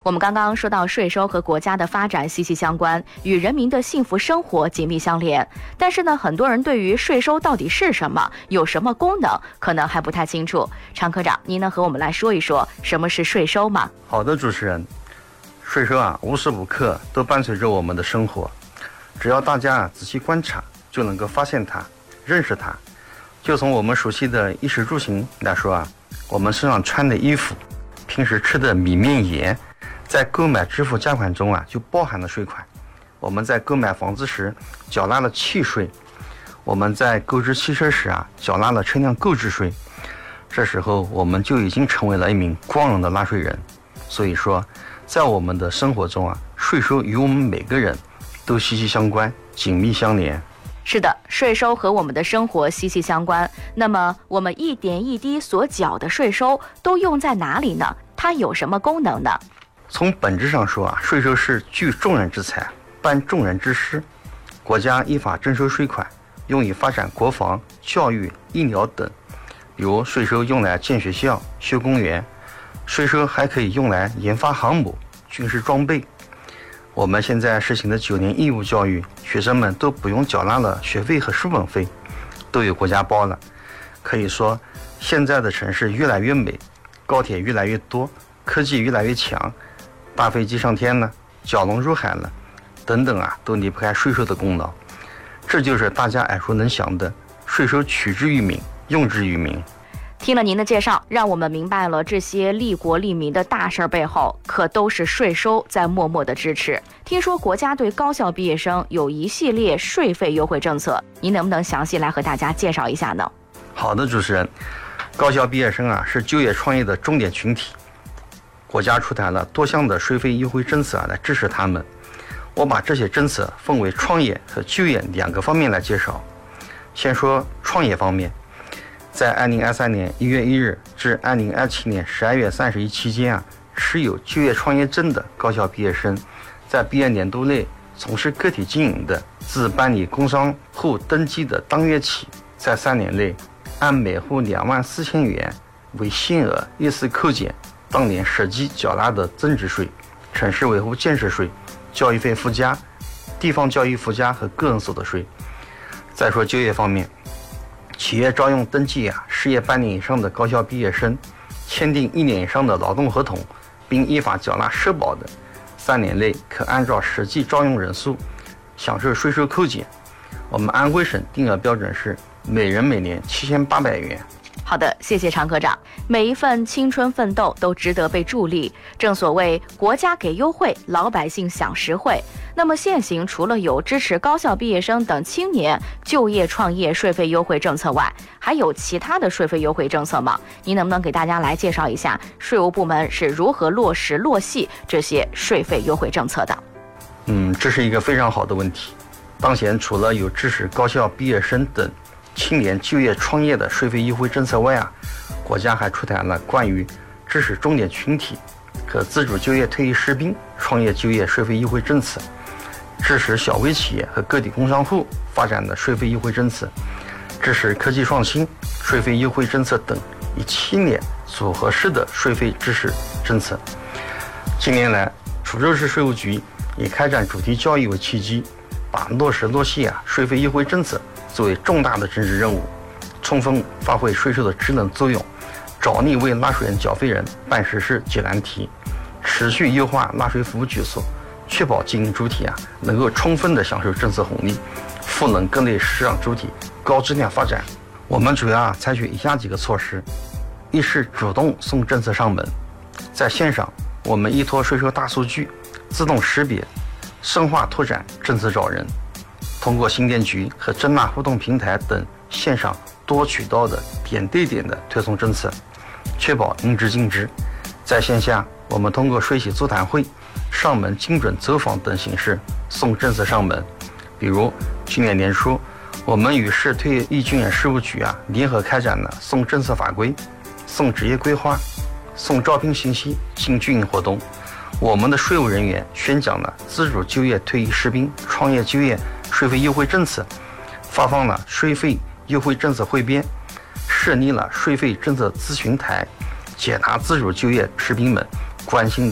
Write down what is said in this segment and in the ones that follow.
我们刚刚说到税收和国家的发展息息相关，与人民的幸福生活紧密相连。但是呢，很多人对于税收到底是什么，有什么功能，可能还不太清楚。常科长，您能和我们来说一说什么是税收吗？ 好的，主持人，税收无时无刻都伴随着我们的生活，只要大家仔细观察，就能够发现它，认识它。就从我们熟悉的衣食住行来说我们身上穿的衣服，平时吃的米面盐，在购买支付价款中就包含了税款。我们在购买房子时缴纳了契税，我们在购置汽车时缴纳了车辆购置税。这时候我们就已经成为了一名光荣的纳税人。所以说，在我们的生活中税收与我们每个人都息息相关，紧密相连。 是的，税收和我们的生活息息相关。那么我们一点一滴所缴的税收都用在哪里呢？它有什么功能呢？ 从本质上说税收是聚众人之财，办众人之事。国家依法征收税款，用于发展国防、教育、医疗等。比如税收用来建学校、修公园，税收还可以用来研发航母、军事装备。我们现在实行的9年义务教育，学生们都不用缴纳了学费和书本费，都有国家包了。可以说，现在的城市越来越美，高铁越来越多，科技越来越强，大飞机上天了，蛟龙入海了，等等都离不开税收的功劳。这就是大家耳熟能详的税收取之于民，用之于民。 听了您的介绍，让我们明白了这些利国利民的大事背后，可都是税收在默默的支持。听说国家对高校毕业生有一系列税费优惠政策，您能不能详细来和大家介绍一下呢？ 好的，主持人，高校毕业生是就业创业的重点群体，国家出台了多项的税费优惠政策来支持他们。我把这些政策分为创业和就业2个方面来介绍。先说创业方面，在2023年1月1日至2027年12月31日期间持有就业创业证的高校毕业生，在毕业年度内从事个体经营的，自办理工商户登记的当月起，在3年内按每户24000元为限额依次扣减当年实际缴纳的增值税、城市维护建设税、教育费附加、地方教育附加和个人所得税。再说就业方面，企业招用登记失业半年以上的高校毕业生，签订1年以上的劳动合同，并依法缴纳社保的，3年内可按照实际招用人数享受税收扣减。我们安徽省定额标准是每人每年7800元。 好的，谢谢常科长。每一份青春奋斗都值得被助力。正所谓国家给优惠，老百姓享实惠。那么现行除了有支持高校毕业生等青年就业创业税费优惠政策外，还有其他的税费优惠政策吗？您能不能给大家来介绍一下税务部门是如何落实落细这些税费优惠政策的？ 这是一个非常好的问题。当前除了有支持高校毕业生等青年就业创业的税费优惠政策外国家还出台了关于支持重点群体和自主就业退役士兵创业就业税费优惠政策，支持小微企业和个体工商户发展的税费优惠政策，支持科技创新税费优惠政策等一系列组合式的税费支持政策。近年来，滁州市税务局以开展主题教育为契机，把落实落细税费优惠政策作为重大的政治任务，充分发挥税收的职能作用，着力为纳税人缴费人办实事解难题，持续优化纳税服务举措，确保经营主体能够充分的享受政策红利，赋能各类市场主体高质量发展。我们主要采取以下几个措施：一是主动送政策上门，在线上我们依托税收大数据自动识别，深化拓展政策找人，通过新电局和征纳互动平台等线上多渠道的点对点的推送政策，确保应知尽知。在线下，我们通过税企座谈会、上门精准走访等形式送政策上门。比如去年年初，我们与市退役军人事务局联合开展了送政策法规、送职业规划、送招聘信息进军营活动。我们的税务人员宣讲了自主就业退役士兵创业就业税费优惠政策，发放了税费优惠政策汇编，设立了税费政策咨询台，解答自主就业士兵们关心的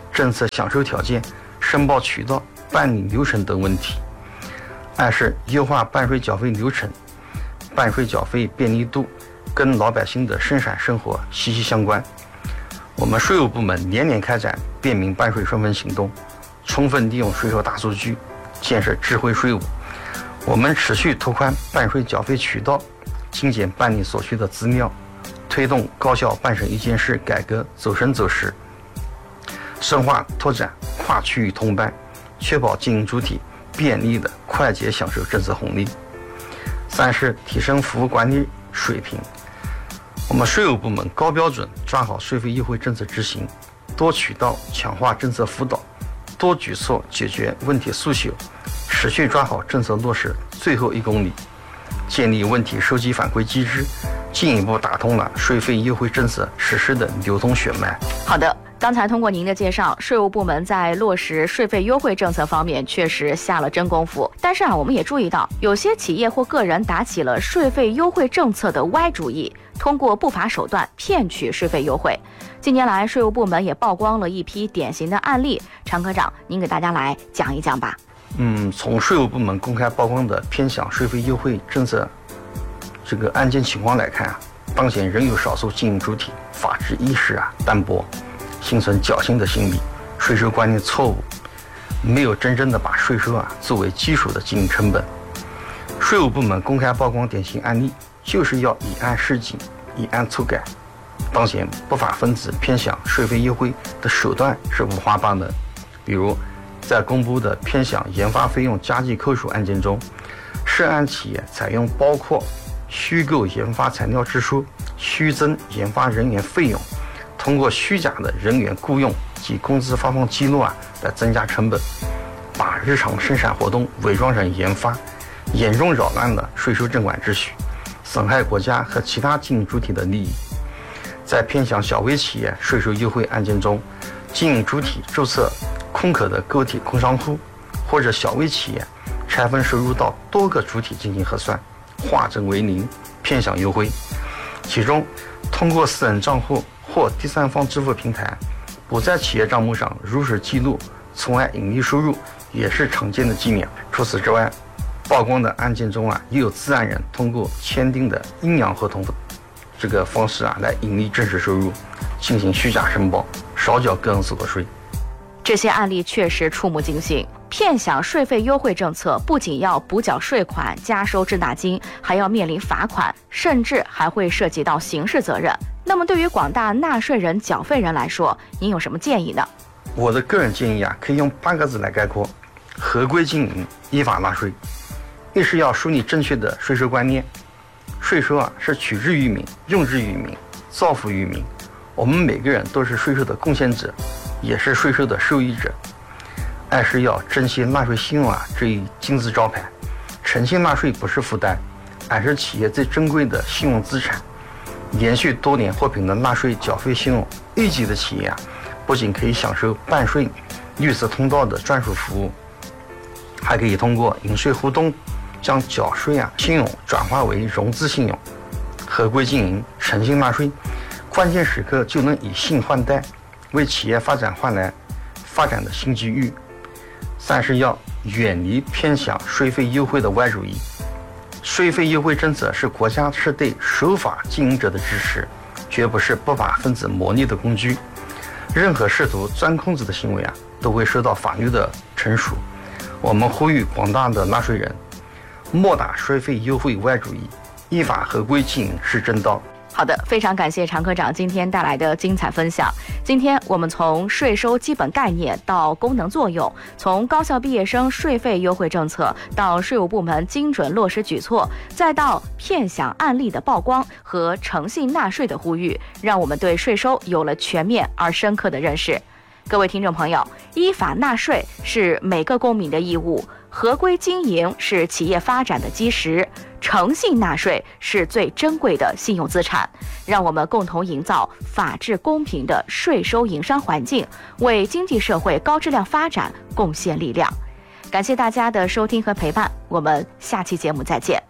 政策享受条件、申报渠道、办理流程等问题。二是优化办税缴费流程，办税缴费便利度跟老百姓的生产生活息息相关。我们税务部门年年开展便民办税顺风行动，充分利用税收大数据，建设智慧税务。我们持续拓宽办税缴费渠道，精简办理所需的资料，推动高效办审一件事改革走深走实，深化拓展跨区域通办，确保经营主体便利的快捷享受政策红利。三是提升服务管理水平。我们税务部门高标准抓好税费优惠政策执行，多渠道强化政策辅导，多举措解决问题诉求，持续抓好政策落实最后1公里，建立问题收集反馈机制，进一步打通了税费优惠政策实施的流通血脉。 好的。刚才通过您的介绍，税务部门在落实税费优惠政策方面确实下了真功夫。但是我们也注意到，有些企业或个人打起了税费优惠政策的歪主意，通过不法手段骗取税费优惠。近年来，税务部门也曝光了一批典型的案例，常科长，您给大家来讲一讲吧。 从税务部门公开曝光的偏享税费优惠政策这个案件情况来看当前仍有少数经营主体法治意识单薄，心存侥幸的心理，税收观念错误，没有真正的把税收作为基础的经营成本。税务部门公开曝光典型案例，就是要以案示警，以案促改。当前不法分子偏享税费优惠的手段是五花八门，比如在公布的偏享研发费用加计扣除案件中，涉案企业采用包括虚构研发材料支出、虚增研发人员费用，通过虚假的人员雇用及工资发放记录来增加成本，把日常生产活动伪装成研发，严重扰乱了税收征管秩序，损害国家和其他经营主体的利益。在偏享小微企业税收优惠案件中，经营主体注册空壳的个体工商户或者小微企业拆分收入到多个主体进行核算，化整为零，偏享优惠。其中通过私人账户或第三方支付平台，不在企业账目上如实记录从外盈利收入，也是常见的伎俩。除此之外，曝光的案件中也有自然人通过签订的阴阳合同这个方式来盈利真实收入，进行虚假申报，少缴个人所得税。 这些案例确实触目惊心。骗享税费优惠政策不仅要补缴税款、加收滞纳金，还要面临罚款，甚至还会涉及到刑事责任。那么对于广大纳税人、缴费人来说，您有什么建议呢？ 我的个人建议可以用8个字来概括：合规经营，依法纳税。一是要树立正确的税收观念，税收是取之于民、用之于民、造福于民，我们每个人都是税收的贡献者，也是税收的受益者。二是要珍惜纳税信用这一金字招牌，诚信纳税不是负担，而是企业最珍贵的信用资产。连续多年获评的纳税缴费信用1级的企业不仅可以享受办税绿色通道的专属服务，还可以通过营税互动将缴税信用转化为融资信用。合规经营，诚信纳税，关键时刻就能以信换贷，为企业发展换来发展的新机遇。三是要远离偏享税费优惠的歪主意。税费优惠政策是国家是对守法经营者的支持，绝不是不法分子牟利的工具。任何试图钻空子的行为都会受到法律的惩处。我们呼吁广大的纳税人，莫打税费优惠歪主意，依法合规经营是正道。 好的，非常感谢常科长今天带来的精彩分享。今天我们从税收基本概念到功能作用，从高校毕业生税费优惠政策到税务部门精准落实举措，再到骗享案例的曝光和诚信纳税的呼吁，让我们对税收有了全面而深刻的认识。各位听众朋友，依法纳税是每个公民的义务，合规经营是企业发展的基石，诚信纳税是最珍贵的信用资产。让我们共同营造法治公平的税收营商环境，为经济社会高质量发展贡献力量。感谢大家的收听和陪伴，我们下期节目再见。